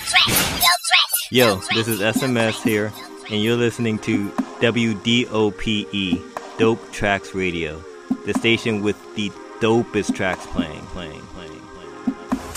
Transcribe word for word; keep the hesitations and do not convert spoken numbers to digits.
Yo, this is S M S here, and you're listening to W D O P E, Dope Tracks Radio, the station with the dopest tracks playing, playing, playing, playing.